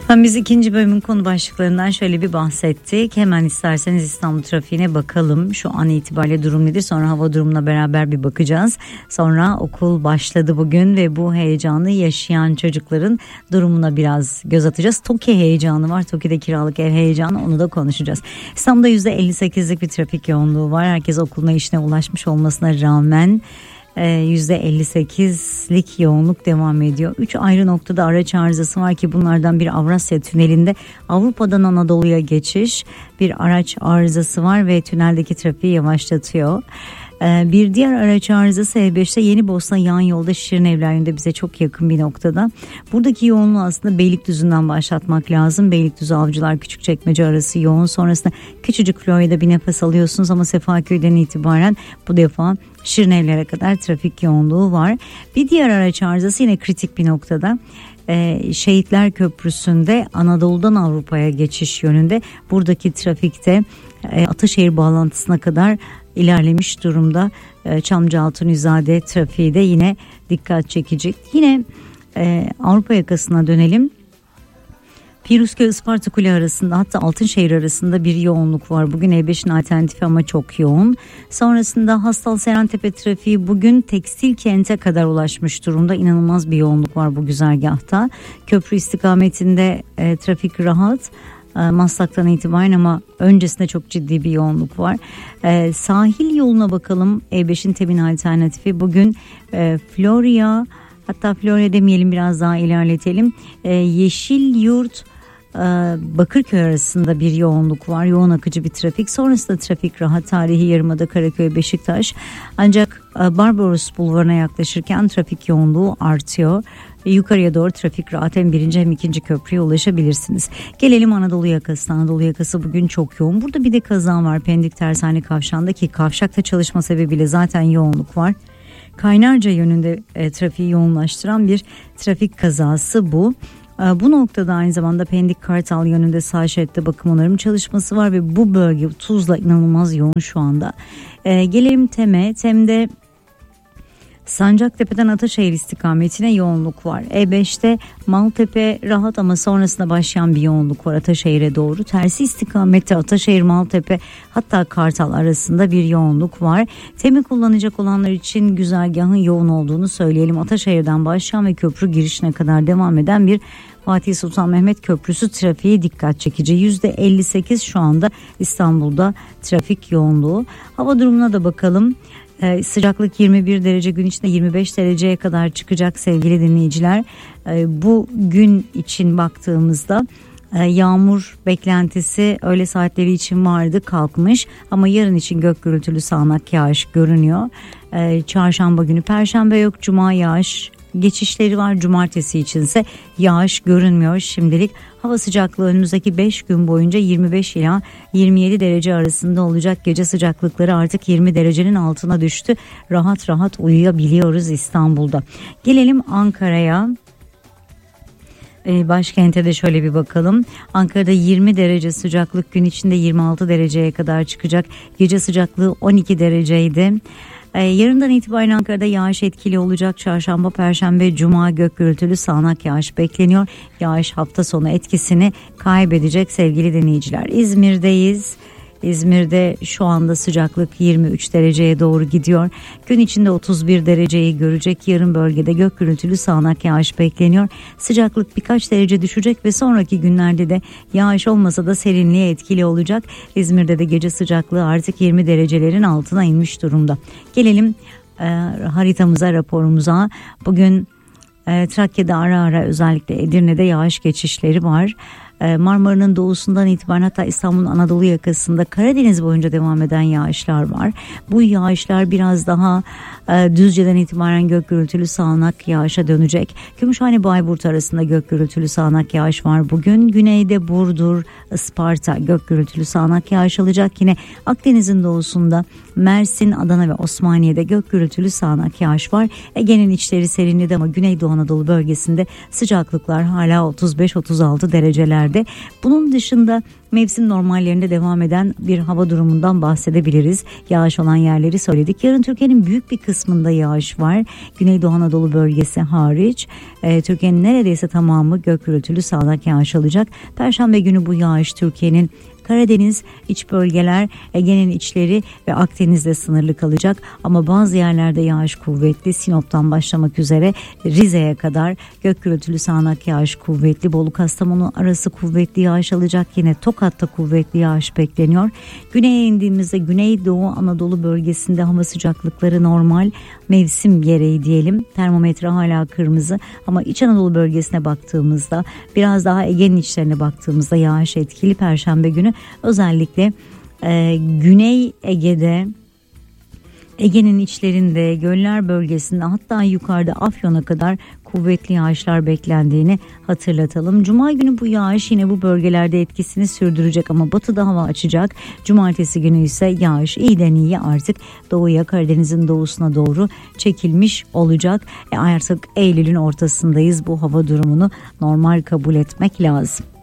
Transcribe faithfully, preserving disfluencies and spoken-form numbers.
Biz ikinci bölümün konu başlıklarından şöyle bir bahsettik. Hemen isterseniz İstanbul trafiğine bakalım. Şu an itibariyle durum nedir? Sonra hava durumuna beraber bir bakacağız. Sonra okul başladı bugün ve bu heyecanı yaşayan çocukların durumuna biraz göz atacağız. TOKİ heyecanı var. TOKİ'de kiralık ev heyecanı, onu da konuşacağız. İstanbul'da yüzde elli sekizlik bir trafik yoğunluğu var. Herkes okuluna, işine ulaşmış olmasına rağmen yüzde elli sekizlik yoğunluk devam ediyor. Üç ayrı noktada araç arızası var ki bunlardan biri Avrasya Tüneli'nde Avrupa'dan Anadolu'ya geçiş, bir araç arızası var ve tüneldeki trafiği yavaşlatıyor. Bir diğer araç arızası E beşte Yenibosna yan yolda Şirinevler yönünde, bize çok yakın bir noktada. Buradaki yoğunluğu aslında Beylikdüzü'nden başlatmak lazım. Beylikdüzü Avcılar Küçükçekmece arası yoğun. Sonrasında küçücük Florya'da bir nefes alıyorsunuz ama Sefaköy'den itibaren bu defa Şirinevler'e kadar trafik yoğunluğu var. Bir diğer araç arızası yine kritik bir noktada. Ee, Şehitler Köprüsü'nde Anadolu'dan Avrupa'ya geçiş yönünde. Buradaki trafikte e, Ataşehir bağlantısına kadar ilerlemiş durumda. E, Çamlıca-Altunizade trafiği de yine dikkat çekici. Yine e, Avrupa yakasına dönelim. Piruzköy Isparta Kule arasında, hatta Altınşehir arasında bir yoğunluk var. Bugün E beşin alternatifi ama çok yoğun. Sonrasında Hastal Serentepe trafiği bugün Tekstil Kent'e kadar ulaşmış durumda. İnanılmaz bir yoğunluk var bu güzergahta. Köprü istikametinde e, trafik rahat. Maslak'tan itibaren ama öncesinde çok ciddi bir yoğunluk var. Ee, sahil yoluna bakalım. E beşin temin alternatifi bugün e, Florya, hatta Florya demeyelim, biraz daha ilerletelim. E, Yeşilyurt e, Bakırköy arasında bir yoğunluk var. Yoğun akıcı bir trafik. Sonrasında trafik rahat. Tarihi Yarımada Karaköy Beşiktaş. Ancak e, Barbaros Bulvarı'na yaklaşırken trafik yoğunluğu artıyor. Yukarıya doğru trafik rahat, hem birinci hem ikinci köprüye ulaşabilirsiniz. Gelelim Anadolu yakasına. Anadolu yakası bugün çok yoğun. Burada bir de kaza var Pendik Tersane Kavşağı'ndaki. Kavşakta çalışma sebebiyle zaten yoğunluk var. Kaynarca yönünde e, trafiği yoğunlaştıran bir trafik kazası bu. E, bu noktada aynı zamanda Pendik Kartal yönünde sağ şeritte bakım onarım çalışması var ve bu bölge Tuzla inanılmaz yoğun şu anda. E, gelelim Tem'e. Tem'de Sancaktepe'den Ataşehir istikametine yoğunluk var. E beşte Maltepe rahat ama sonrasında başlayan bir yoğunluk var Ataşehir'e doğru. Tersi istikamette Ataşehir, Maltepe, hatta Kartal arasında bir yoğunluk var. Tem'i kullanacak olanlar için güzergahın yoğun olduğunu söyleyelim. Ataşehir'den başlayan ve köprü girişine kadar devam eden bir Fatih Sultan Mehmet Köprüsü trafiği dikkat çekici. yüzde elli sekiz şu anda İstanbul'da trafik yoğunluğu. Hava durumuna da bakalım. Ee, sıcaklık yirmi bir derece, gün içinde yirmi beş dereceye kadar çıkacak sevgili dinleyiciler. Ee, bu gün için baktığımızda e, yağmur beklentisi öğle saatleri için vardı, kalkmış ama yarın için gök gürültülü sağanak yağış görünüyor. Ee, çarşamba günü, perşembe yok, cuma yağış geçişleri var. Cumartesi içinse yağış görünmüyor şimdilik. Hava sıcaklığı önümüzdeki beş gün boyunca yirmi beş ila yirmi yedi derece arasında olacak. Gece sıcaklıkları artık yirmi derecenin altına düştü. Rahat rahat uyuyabiliyoruz İstanbul'da. Gelelim Ankara'ya. Başkente de şöyle bir bakalım. Ankara'da yirmi derece sıcaklık, gün içinde yirmi altı dereceye kadar çıkacak. Gece sıcaklığı on iki dereceydi. Yarından itibaren Ankara'da yağış etkili olacak. Çarşamba, perşembe, cuma gök gürültülü sağanak yağış bekleniyor. Yağış hafta sonu etkisini kaybedecek sevgili dinleyiciler. İzmir'deyiz. İzmir'de şu anda sıcaklık yirmi üç dereceye doğru gidiyor. Gün içinde otuz bir dereceyi görecek. Yarın bölgede gök gürültülü sağanak yağış bekleniyor. Sıcaklık birkaç derece düşecek ve sonraki günlerde de yağış olmasa da serinliğe etkili olacak. İzmir'de de gece sıcaklığı artık yirmi derecelerin altına inmiş durumda. Gelelim e, haritamıza, raporumuza. Bugün e, Trakya'da ara ara, özellikle Edirne'de yağış geçişleri var. Marmara'nın doğusundan itibaren hatta İstanbul'un Anadolu yakasında Karadeniz boyunca devam eden yağışlar var. Bu yağışlar biraz daha e, Düzce'den itibaren gök gürültülü sağanak yağışa dönecek. Gümüşhane Bayburt arasında gök gürültülü sağanak yağış var bugün. Güneyde Burdur, Isparta gök gürültülü sağanak yağış alacak. Yine Akdeniz'in doğusunda Mersin, Adana ve Osmaniye'de gök gürültülü sağanak yağış var. Ege'nin içleri serinledi ama Güneydoğu Anadolu bölgesinde sıcaklıklar hala otuz beş otuz altı derecelerde. şekilde. Bunun dışında mevsim normallerinde devam eden bir hava durumundan bahsedebiliriz. Yağış olan yerleri söyledik. Yarın Türkiye'nin büyük bir kısmında yağış var. Güneydoğu Anadolu bölgesi hariç. E, Türkiye'nin neredeyse tamamı gök gürültülü sağanak yağış alacak. Perşembe günü bu yağış Türkiye'nin Karadeniz, iç bölgeler, Ege'nin içleri ve Akdeniz'de sınırlı kalacak. Ama bazı yerlerde yağış kuvvetli. Sinop'tan başlamak üzere Rize'ye kadar gök gürültülü sağanak yağış kuvvetli. Bolu Kastamonu arası kuvvetli yağış alacak. Yine Tokat'ta kuvvetli yağış bekleniyor. Güneye indiğimizde Güneydoğu Anadolu bölgesinde hava sıcaklıkları normal, mevsim gereği diyelim. Termometre hala kırmızı ama İç Anadolu bölgesine baktığımızda, biraz daha Ege'nin içlerine baktığımızda yağış etkili. Perşembe günü özellikle e, Güney Ege'de, Ege'nin içlerinde, göller bölgesinde, hatta yukarıda Afyon'a kadar kuvvetli yağışlar beklendiğini hatırlatalım. Cuma günü bu yağış yine bu bölgelerde etkisini sürdürecek ama batıda hava açacak. Cumartesi günü ise yağış iyiden iyiye artık doğuya, Karadeniz'in doğusuna doğru çekilmiş olacak. E artık Eylül'ün ortasındayız. Bu hava durumunu normal kabul etmek lazım.